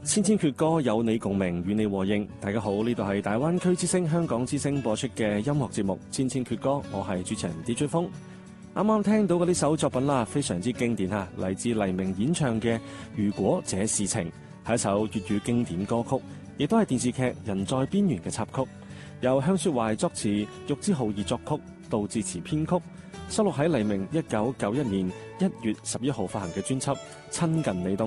千千闕歌有你共鳴，與你和應。大家好，呢度係大灣區之聲香港之聲播出嘅音樂節目《千千闕歌》，我係主持人 DJ 風。啱啱聽到嘅呢首作品啦，非常之經典嚇，嚟自黎明演唱嘅《如果這是情》，係一首粵語經典歌曲，亦都係電視劇《人在邊緣》嘅插曲，由向雪懷作詞，玉之浩二作曲，杜自持編曲，收錄喺黎明1991年1月11號發行嘅專輯《親近你》當